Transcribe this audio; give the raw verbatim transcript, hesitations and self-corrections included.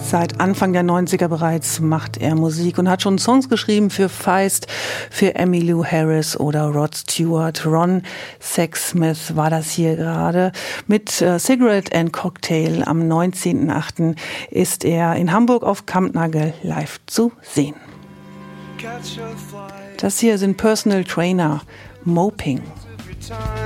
Seit Anfang der neunziger bereits macht er Musik und hat schon Songs geschrieben für Feist, für Emmylou Harris oder Rod Stewart. Ron Sexsmith war das hier gerade. Mit äh, Cigarette and Cocktail am neunzehnten achten ist er in Hamburg auf Kampnagel live zu sehen. Das hier sind Personal Trainer, Moping.